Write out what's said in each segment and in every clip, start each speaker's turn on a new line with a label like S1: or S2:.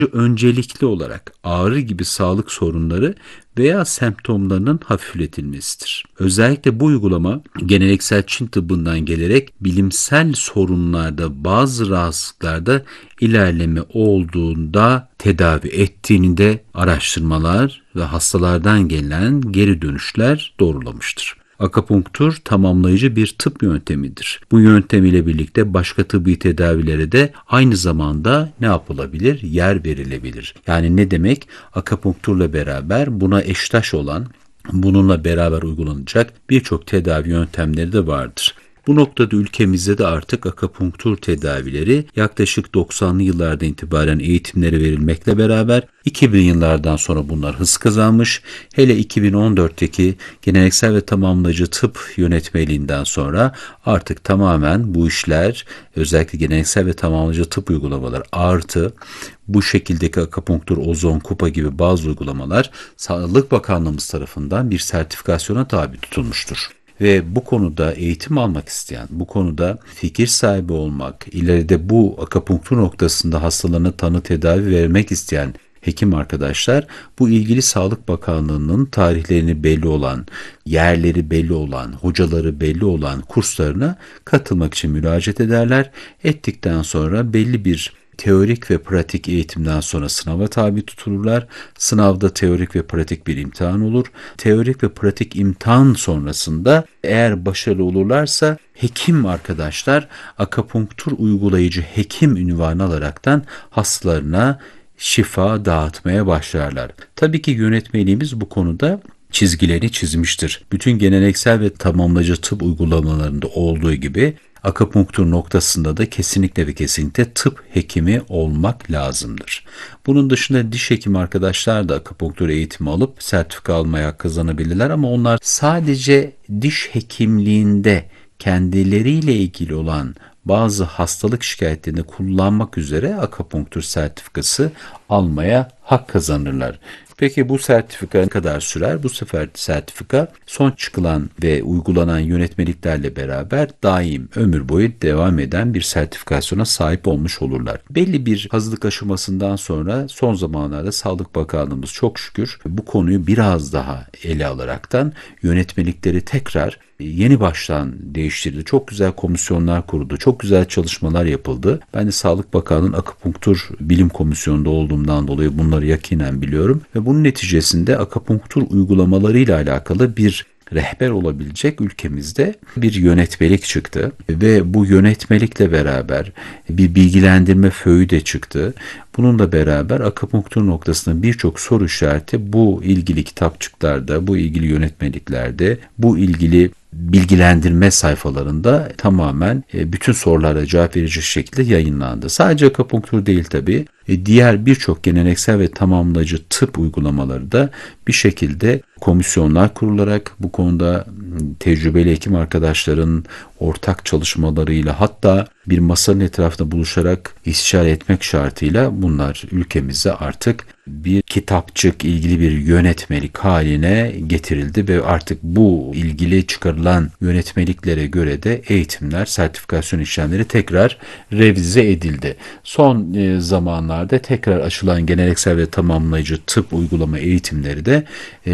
S1: öncelikli olarak ağrı gibi sağlık sorunları veya semptomlarının hafifletilmesidir. Özellikle bu uygulama geleneksel Çin tıbbından gelerek bilimsel sorunlarda, bazı rahatsızlıklarda ilerleme olduğunda tedavi ettiğini de araştırmalar ve hastalardan gelen geri dönüşler doğrulamıştır. Akupunktur tamamlayıcı bir tıp yöntemidir. Bu yöntem ile birlikte başka tıbbi tedavilere de aynı zamanda ne yapılabilir? Yer verilebilir. Yani ne demek? Akupunkturla beraber buna eştaş olan, bununla beraber uygulanacak birçok tedavi yöntemleri de vardır. Bu noktada ülkemizde de artık akupunktur tedavileri yaklaşık 90'lı yıllardan itibaren eğitimleri verilmekle beraber 2000 yıllardan sonra bunlar hız kazanmış. Hele 2014'teki geleneksel ve tamamlayıcı tıp yönetmeliğinden sonra artık tamamen bu işler, özellikle geleneksel ve tamamlayıcı tıp uygulamaları artı bu şekildeki akupunktur, ozon, kupa gibi bazı uygulamalar Sağlık Bakanlığımız tarafından bir sertifikasyona tabi tutulmuştur. Ve bu konuda eğitim almak isteyen, bu konuda fikir sahibi olmak, ileride bu akupunktur noktasında hastalarına tanı tedavi vermek isteyen hekim arkadaşlar, bu ilgili Sağlık Bakanlığı'nın tarihlerini belli olan, yerleri belli olan, hocaları belli olan kurslarına katılmak için müracaat ederler. Ettikten sonra belli bir teorik ve pratik eğitimden sonra sınava tabi tutulurlar. Sınavda teorik ve pratik bir imtihan olur. Teorik ve pratik imtihan sonrasında eğer başarılı olurlarsa hekim arkadaşlar akupunktur uygulayıcı hekim ünvanı alaraktan hastalarına şifa dağıtmaya başlarlar. Tabii ki yönetmeliğimiz bu konuda çizgileri çizmiştir. Bütün geleneksel ve tamamlayıcı tıp uygulamalarında olduğu gibi akupunktur noktasında da kesinlikle ve kesinlikle tıp hekimi olmak lazımdır. Bunun dışında diş hekimi arkadaşlar da akupunktur eğitimi alıp sertifika almaya kazanabilirler ama onlar sadece diş hekimliğinde kendileriyle ilgili olan bazı hastalık şikayetlerini kullanmak üzere akupunktur sertifikası almaya hak kazanırlar. Peki bu sertifika ne kadar sürer? Bu sefer sertifika son çıkılan ve uygulanan yönetmeliklerle beraber daim ömür boyu devam eden bir sertifikasyona sahip olmuş olurlar. Belli bir hazırlık aşamasından sonra son zamanlarda Sağlık Bakanlığımız çok şükür bu konuyu biraz daha ele alaraktan yönetmelikleri tekrar yeni baştan değiştirdi. Çok güzel komisyonlar kuruldu. Çok güzel çalışmalar yapıldı. Ben de Sağlık Bakanlığı'nın akupunktur bilim komisyonunda olduğumdan dolayı bunları yakinen biliyorum. Ve bunun neticesinde akupunktur uygulamalarıyla alakalı bir rehber olabilecek ülkemizde bir yönetmelik çıktı ve bu yönetmelikle beraber bir bilgilendirme föyü de çıktı. Bununla beraber akupunktur noktasında birçok soru işareti bu ilgili kitapçıklarda, bu ilgili yönetmeliklerde, bu ilgili bilgilendirme sayfalarında tamamen bütün sorulara cevap verecek şekilde yayınlandı. Sadece akupunktur değil tabii. Diğer birçok geleneksel ve tamamlayıcı tıp uygulamaları da bir şekilde komisyonlar kurularak bu konuda tecrübeli hekim arkadaşların ortak çalışmalarıyla hatta bir masanın etrafında buluşarak istişare etmek şartıyla bunlar ülkemizde artık bir kitapçık, ilgili bir yönetmelik haline getirildi ve artık bu ilgili çıkarılan yönetmeliklere göre de eğitimler, sertifikasyon işlemleri tekrar revize edildi. Son zamanlarda tekrar açılan geleneksel ve tamamlayıcı tıp uygulama eğitimleri de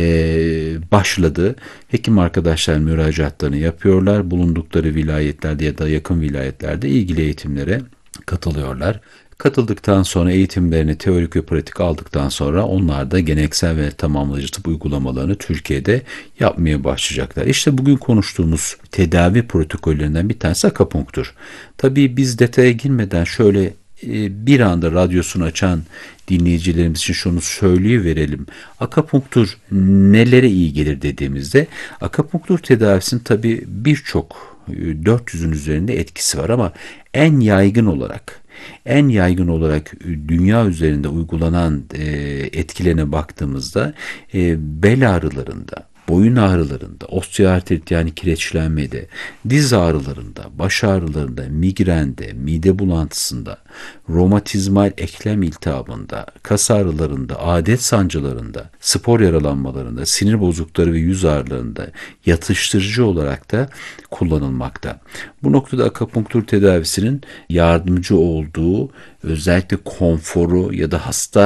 S1: başladı. Hekim arkadaşlar müracaatlarını yapıyorlar. Bulundukları vilayetlerde ya da yakın vilayetlerde ilgili eğitimlere katılıyorlar. Katıldıktan sonra eğitimlerini teorik ve pratik aldıktan sonra onlar da geleneksel ve tamamlayıcı tıp uygulamalarını Türkiye'de yapmaya başlayacaklar. İşte bugün konuştuğumuz tedavi protokollerinden bir tanesi akupunktur. Tabii biz detaya girmeden şöyle bir anda radyosunu açan dinleyicilerimiz için şunu söyleyiverelim. Akupunktur nelere iyi gelir dediğimizde akupunktur tedavisinin tabii birçok 400'ün üzerinde etkisi var ama en yaygın olarak dünya üzerinde uygulanan etkilerine baktığımızda bel ağrılarında, boyun ağrılarında, osteoartrit yani kireçlenmede, diz ağrılarında, baş ağrılarında, migrende, mide bulantısında, romatizmal eklem iltihabında, kas ağrılarında, adet sancılarında, spor yaralanmalarında, sinir bozuklukları ve yüz ağrılarında yatıştırıcı olarak da kullanılmakta. Bu noktada akupunktur tedavisinin yardımcı olduğu, özellikle konforu ya da hasta